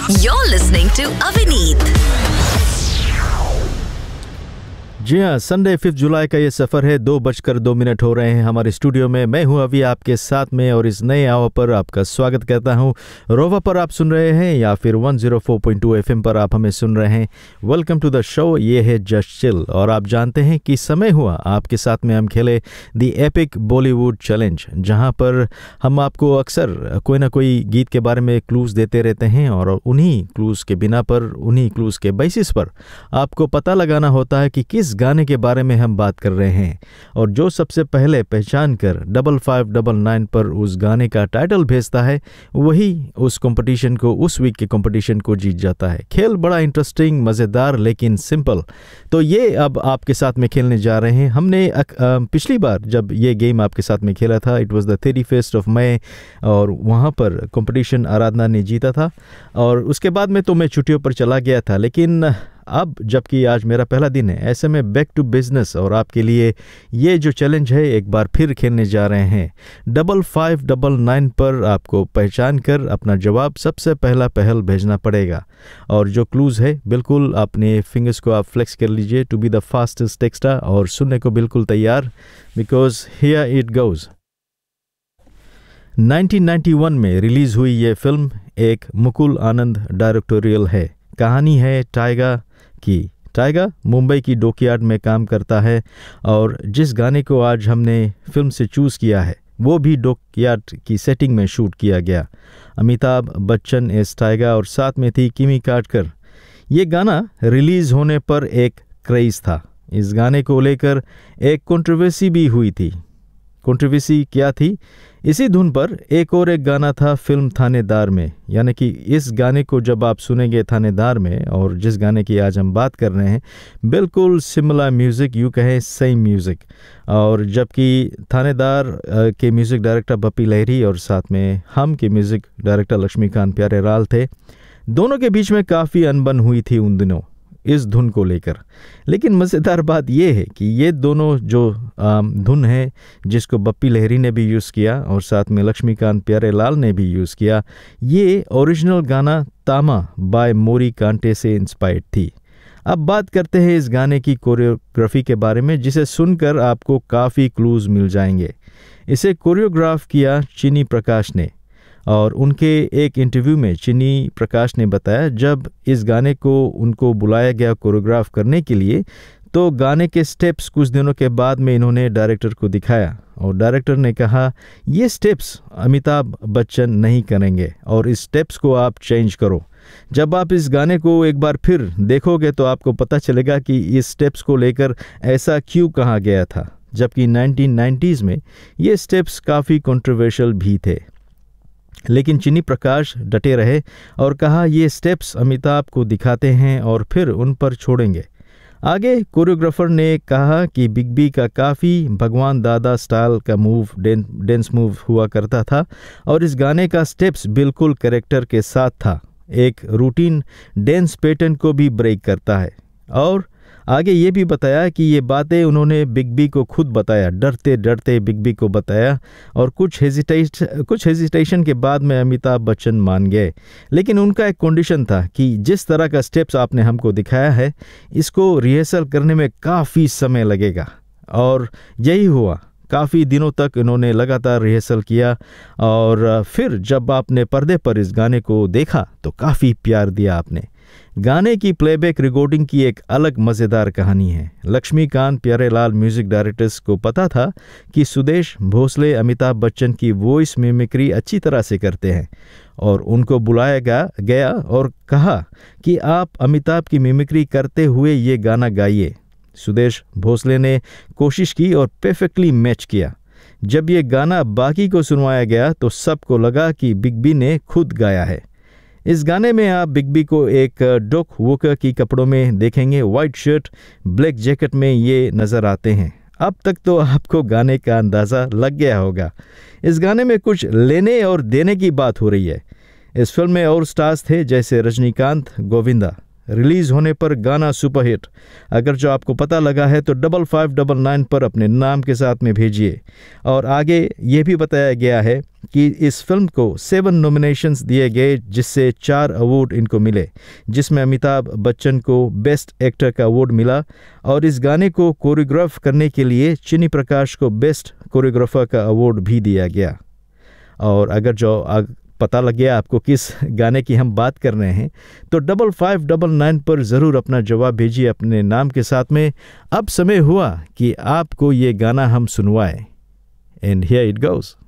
You're listening to Avineet. जी हाँ, Sunday 5 जुलाई का ये सफ़र है। 2:02 हो रहे हैं हमारे स्टूडियो में। मैं हूँ अभी आपके साथ में और इस नए आवर पर आपका स्वागत करता हूँ। रोवा पर आप सुन रहे हैं या फिर 104.2 FM पर आप हमें सुन रहे हैं। Welcome to the show. ये है जस्ट चिल और आप जानते हैं कि समय हुआ आपके साथ में हम खेले द एपिक बॉलीवुड चैलेंज, जहाँ पर हम आपको अक्सर कोई ना कोई गीत के बारे में क्लूज़ देते रहते हैं और उन्हीं क्लूज़ के बिना पर, उन्हीं क्लूज़ के बेसिस पर आपको पता लगाना होता है कि किस गाने के बारे में हम बात कर रहे हैं। और जो सबसे पहले पहचान कर 5599 पर उस गाने का टाइटल भेजता है, वही उस कंपटीशन को, उस वीक के कंपटीशन को जीत जाता है। खेल बड़ा इंटरेस्टिंग, मज़ेदार लेकिन सिंपल। तो ये अब आपके साथ में खेलने जा रहे हैं। हमने पिछली बार जब ये गेम आपके साथ में खेला था, it was the 31st of May, और वहाँ पर कंपटीशन आराधना ने जीता था और उसके बाद में तो मैं छुट्टियों पर चला गया था। लेकिन अब जबकि आज मेरा पहला दिन है, ऐसे में बैक टू बिजनेस और आपके लिए ये जो चैलेंज है एक बार फिर खेलने जा रहे हैं। 5599 पर आपको पहचान कर अपना जवाब सबसे पहल भेजना पड़ेगा। और जो क्लूज़ है, बिल्कुल अपने फिंगर्स को आप फ्लेक्स कर लीजिए टू बी द फास्टेस्ट टेक्स्टर और सुनने को बिल्कुल तैयार, बिकॉज हियर इट गोज़। 1991 में रिलीज़ हुई ये फिल्म एक मुकुल आनंद डायरेक्टोरियल है। कहानी है टाइगा की। टाइगा मुंबई की डॉकयार्ड में काम करता है और जिस गाने को आज हमने फिल्म से चूज़ किया है वो भी डॉकयार्ड की सेटिंग में शूट किया गया। अमिताभ बच्चन एस टाइगा और साथ में थी किमी काटकर। ये गाना रिलीज़ होने पर एक क्रेज़ था। इस गाने को लेकर एक कंट्रोवर्सी भी हुई थी। कंट्रोवर्सी क्या थी? इसी धुन पर एक गाना था फिल्म थानेदार में, यानी कि इस गाने को जब आप सुनेंगे थानेदार में, और जिस गाने की आज हम बात कर रहे हैं, बिल्कुल सिमिलर म्यूज़िक, यूँ कहें सेम म्यूज़िक। और जबकि थानेदार के म्यूज़िक डायरेक्टर बप्पी लहरी और साथ में हम के म्यूज़िक डायरेक्टर लक्ष्मीकांत प्यारेलाल थे, दोनों के बीच में काफ़ी अनबन हुई थी उन दिनों इस धुन को लेकर। लेकिन मज़ेदार बात यह है कि ये दोनों जो धुन है, जिसको बप्पी लहरी ने भी यूज़ किया और साथ में लक्ष्मीकांत प्यारेलाल ने भी यूज़ किया, ये ओरिजिनल गाना तामा बाय मोरी कांटे से इंस्पायर्ड थी। अब बात करते हैं इस गाने की कोरियोग्राफी के बारे में, जिसे सुनकर आपको काफ़ी क्लूज़ मिल जाएंगे। इसे कोरियोग्राफ किया चिनी प्रकाश ने और उनके एक इंटरव्यू में चिनी प्रकाश ने बताया जब इस गाने को उनको बुलाया गया कोरियोग्राफ करने के लिए, तो गाने के स्टेप्स कुछ दिनों के बाद में इन्होंने डायरेक्टर को दिखाया और डायरेक्टर ने कहा ये स्टेप्स अमिताभ बच्चन नहीं करेंगे और इस स्टेप्स को आप चेंज करो। जब आप इस गाने को एक बार फिर देखोगे तो आपको पता चलेगा कि इस स्टेप्स को लेकर ऐसा क्यों कहा गया था, जबकि 1990s में ये स्टेप्स काफ़ी कंट्रोवर्शियल भी थे। लेकिन चिनी प्रकाश डटे रहे और कहा ये स्टेप्स अमिताभ को दिखाते हैं और फिर उन पर छोड़ेंगे। आगे कोरियोग्राफर ने कहा कि बिग बी का काफ़ी भगवान दादा स्टाइल का मूव, डेंस मूव हुआ करता था और इस गाने का स्टेप्स बिल्कुल कैरेक्टर के साथ था, एक रूटीन डेंस पैटर्न को भी ब्रेक करता है। और आगे ये भी बताया कि ये बातें उन्होंने बिग बी को खुद बताया, डरते डरते बिग बी को बताया और कुछ हेजिटेशन के बाद में अमिताभ बच्चन मान गए। लेकिन उनका एक कंडीशन था कि जिस तरह का स्टेप्स आपने हमको दिखाया है, इसको रिहर्सल करने में काफ़ी समय लगेगा। और यही हुआ। काफ़ी दिनों तक इन्होंने लगातार रिहर्सल किया और फिर जब आपने पर्दे पर इस गाने को देखा तो काफ़ी प्यार दिया आपने। गाने की प्लेबैक रिकॉर्डिंग की एक अलग मज़ेदार कहानी है। लक्ष्मीकांत प्यारेलाल म्यूज़िक डायरेक्टर्स को पता था कि सुदेश भोसले अमिताभ बच्चन की वॉइस मिमिक्री अच्छी तरह से करते हैं और उनको बुलाया गया और कहा कि आप अमिताभ की मिमिक्री करते हुए ये गाना गाइए। सुदेश भोसले ने कोशिश की और परफेक्टली मैच किया। जब ये गाना बाकी को सुनवाया गया तो सबको लगा कि बिग बी ने खुद गाया है। इस गाने में आप बिग बी को एक डॉक वॉकर की कपड़ों में देखेंगे, वाइट शर्ट ब्लैक जैकेट में ये नज़र आते हैं। अब तक तो आपको गाने का अंदाज़ा लग गया होगा। इस गाने में कुछ लेने और देने की बात हो रही है। इस फिल्म में और स्टार्स थे जैसे रजनीकांत, गोविंदा, रिलीज़ होने पर गाना सुपरहिट। अगर जो आपको पता लगा है तो 5599 पर अपने नाम के साथ में भेजिए। और आगे ये भी बताया गया है कि इस फिल्म को 7 नॉमिनेशंस दिए गए, जिससे 4 अवार्ड इनको मिले, जिसमें अमिताभ बच्चन को बेस्ट एक्टर का अवार्ड मिला और इस गाने को कोरियोग्राफ करने के लिए चिनी प्रकाश को बेस्ट कोरियोग्राफर का अवार्ड भी दिया गया। और अगर जो पता लग गया आपको किस गाने की हम बात कर रहे हैं तो 5599 पर ज़रूर अपना जवाब भेजिए अपने नाम के साथ में। अब समय हुआ कि आपको ये गाना हम सुनवाएं। And here it goes.